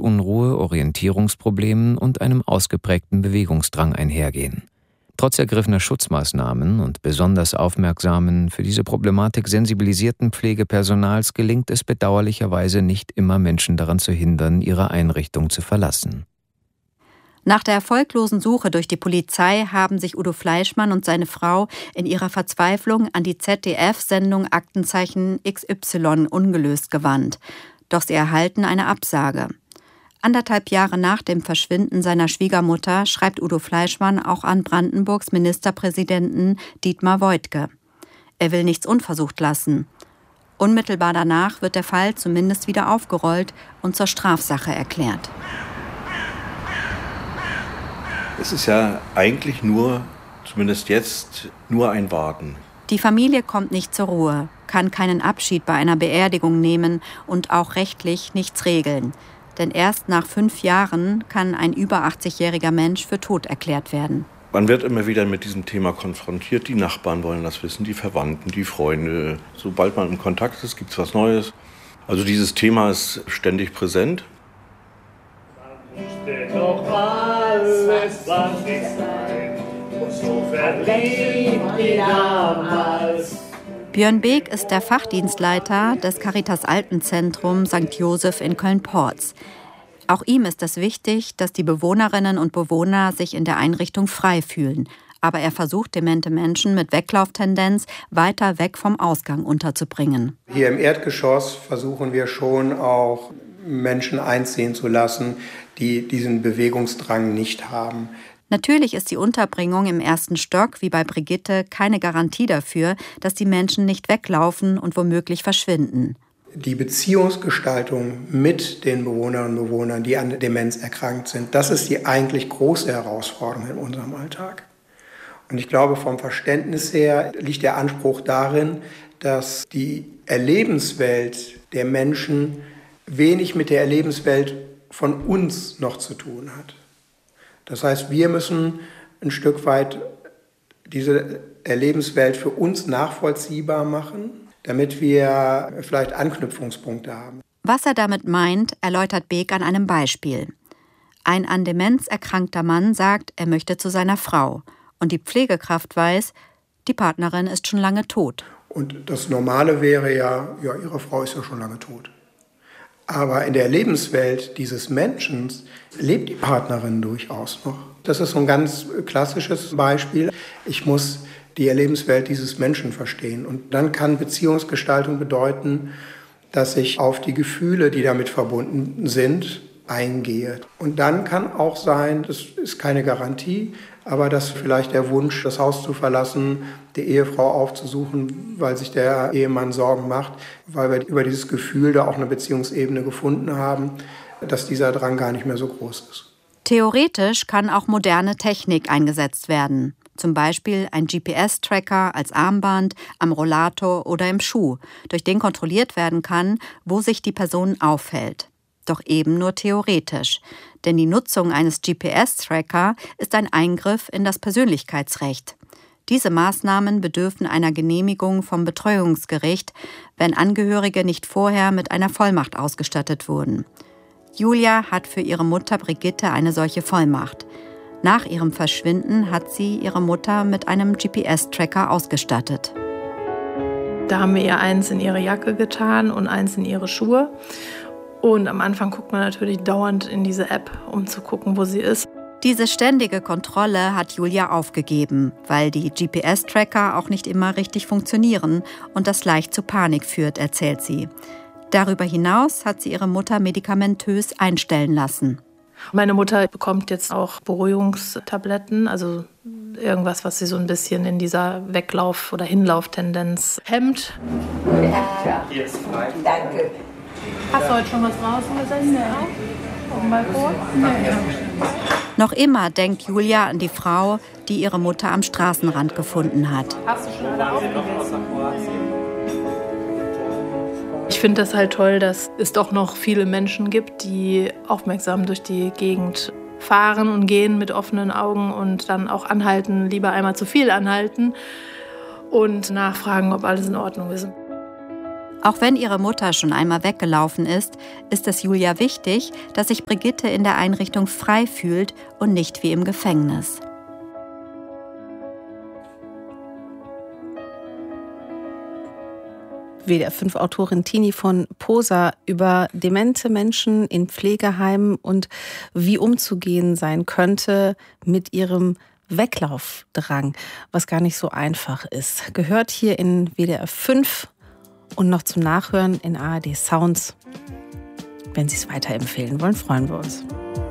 Tagesunruhe, Orientierungsproblemen und einem ausgeprägten Bewegungsdrang einhergehen. Trotz ergriffener Schutzmaßnahmen und besonders aufmerksamen, für diese Problematik sensibilisierten Pflegepersonals gelingt es bedauerlicherweise nicht immer, Menschen daran zu hindern, ihre Einrichtung zu verlassen. Nach der erfolglosen Suche durch die Polizei haben sich Udo Fleischmann und seine Frau in ihrer Verzweiflung an die ZDF-Sendung Aktenzeichen XY ungelöst gewandt. Doch sie erhalten eine Absage. 1,5 Jahre nach dem Verschwinden seiner Schwiegermutter schreibt Udo Fleischmann auch an Brandenburgs Ministerpräsidenten Dietmar Woidke. Er will nichts unversucht lassen. Unmittelbar danach wird der Fall zumindest wieder aufgerollt und zur Strafsache erklärt. Es ist ja eigentlich nur, zumindest jetzt, nur ein Warten. Die Familie kommt nicht zur Ruhe, kann keinen Abschied bei einer Beerdigung nehmen und auch rechtlich nichts regeln. Denn erst nach 5 Jahren kann ein über 80-jähriger Mensch für tot erklärt werden. Man wird immer wieder mit diesem Thema konfrontiert. Die Nachbarn wollen das wissen, die Verwandten, die Freunde. Sobald man in Kontakt ist, gibt es was Neues. Also dieses Thema ist ständig präsent. Steht doch alles, was ich sein, und so verliebt wie damals. Björn Beek ist der Fachdienstleiter des Caritas Altenzentrum St. Joseph in Köln-Porz. Auch ihm ist es wichtig, dass die Bewohnerinnen und Bewohner sich in der Einrichtung frei fühlen. Aber er versucht, demente Menschen mit Weglauftendenz weiter weg vom Ausgang unterzubringen. Hier im Erdgeschoss versuchen wir schon auch Menschen einziehen zu lassen, die diesen Bewegungsdrang nicht haben. Natürlich ist die Unterbringung im 1. Stock, wie bei Brigitte, keine Garantie dafür, dass die Menschen nicht weglaufen und womöglich verschwinden. Die Beziehungsgestaltung mit den Bewohnerinnen und Bewohnern, die an Demenz erkrankt sind, das ist die eigentlich große Herausforderung in unserem Alltag. Und ich glaube, vom Verständnis her liegt der Anspruch darin, dass die Erlebenswelt der Menschen wenig mit der Erlebenswelt von uns noch zu tun hat. Das heißt, wir müssen ein Stück weit diese Erlebenswelt für uns nachvollziehbar machen, damit wir vielleicht Anknüpfungspunkte haben. Was er damit meint, erläutert Beek an einem Beispiel. Ein an Demenz erkrankter Mann sagt, er möchte zu seiner Frau. Und die Pflegekraft weiß, die Partnerin ist schon lange tot. Und das Normale wäre ja, ihre Frau ist ja schon lange tot. Aber in der Lebenswelt dieses Menschen lebt die Partnerin durchaus noch. Das ist so ein ganz klassisches Beispiel. Ich muss die Lebenswelt dieses Menschen verstehen. Und dann kann Beziehungsgestaltung bedeuten, dass ich auf die Gefühle, die damit verbunden sind, eingehe. Und dann kann auch sein, das ist keine Garantie, aber dass vielleicht der Wunsch, das Haus zu verlassen, die Ehefrau aufzusuchen, weil sich der Ehemann Sorgen macht, weil wir über dieses Gefühl da auch eine Beziehungsebene gefunden haben, dass dieser Drang gar nicht mehr so groß ist. Theoretisch kann auch moderne Technik eingesetzt werden. Zum Beispiel ein GPS-Tracker als Armband, am Rollator oder im Schuh, durch den kontrolliert werden kann, wo sich die Person aufhält. Doch eben nur theoretisch. Denn die Nutzung eines GPS-Tracker ist ein Eingriff in das Persönlichkeitsrecht. Diese Maßnahmen bedürfen einer Genehmigung vom Betreuungsgericht, wenn Angehörige nicht vorher mit einer Vollmacht ausgestattet wurden. Julia hat für ihre Mutter Brigitte eine solche Vollmacht. Nach ihrem Verschwinden hat sie ihre Mutter mit einem GPS-Tracker ausgestattet. Da haben wir ihr eins in ihre Jacke getan und eins in ihre Schuhe. Und am Anfang guckt man natürlich dauernd in diese App, um zu gucken, wo sie ist. Diese ständige Kontrolle hat Julia aufgegeben, weil die GPS-Tracker auch nicht immer richtig funktionieren und das leicht zu Panik führt, erzählt sie. Darüber hinaus hat sie ihre Mutter medikamentös einstellen lassen. Meine Mutter bekommt jetzt auch Beruhigungstabletten, also irgendwas, was sie so ein bisschen in dieser Weglauf- oder Hinlauftendenz hemmt. Ja, hier ist frei. Danke. Hast du heute schon was draußen gesessen? Ja. Auf dem Balkon? Nee. Noch immer denkt Julia an die Frau, die ihre Mutter am Straßenrand gefunden hat. Hast du schon alle aufgegessen? Ich finde das halt toll, dass es doch noch viele Menschen gibt, die aufmerksam durch die Gegend fahren und gehen mit offenen Augen und dann auch anhalten, lieber einmal zu viel anhalten und nachfragen, ob alles in Ordnung ist. Auch wenn ihre Mutter schon einmal weggelaufen ist, ist es Julia wichtig, dass sich Brigitte in der Einrichtung frei fühlt und nicht wie im Gefängnis. WDR-5-Autorin Tini von Posa über demente Menschen in Pflegeheimen und wie umzugehen sein könnte mit ihrem Weglaufdrang, was gar nicht so einfach ist. Gehört hier in WDR-5 und noch zum Nachhören in ARD Sounds. Wenn Sie es weiterempfehlen wollen, freuen wir uns.